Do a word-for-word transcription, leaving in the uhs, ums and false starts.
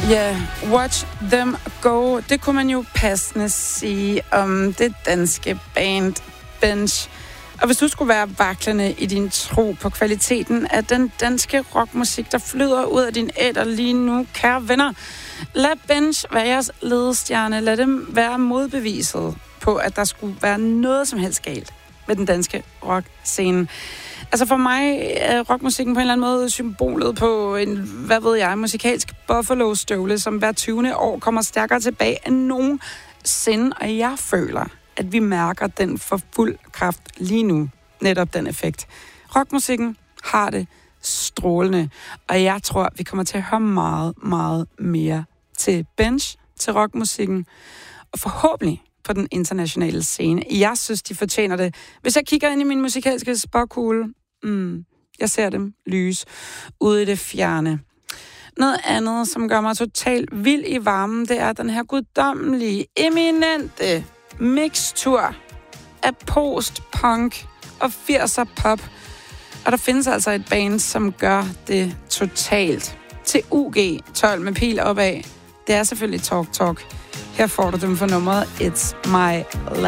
Ja, yeah, Watch Them Go. Det kunne man jo passende sige om det danske band Bench. Og hvis du skulle være vaklende i din tro på kvaliteten af den danske rockmusik, der flyder ud af din æter lige nu, kære venner, lad Bench være jeres ledestjerne. Lad dem være modbeviset på, at der skulle være noget som helst galt med den danske rockscene. Altså for mig er rockmusikken på en eller anden måde symbolet på en, hvad ved jeg, musikalsk Buffalo-støvle, som hver tyvende år kommer stærkere tilbage end nogensinde. Og jeg føler, at vi mærker den for fuld kraft lige nu. Netop den effekt. Rockmusikken har det strålende. Og jeg tror, vi kommer til at høre meget, meget mere til Bench, til rockmusikken. Og forhåbentlig på den internationale scene. Jeg synes, de fortjener det. Hvis jeg kigger ind i min musikalske spåkugle, mm, jeg ser dem lys ude i det fjerne. Noget andet, som gør mig totalt vild i varmen, det er den her guddommelige, eminente mixtur af post-punk og firser pop. Og der findes altså et band, som gør det totalt. Til U G tolv med pil opad. Det er selvfølgelig Talk Talk. Her får du dem for nummeret It's My Life.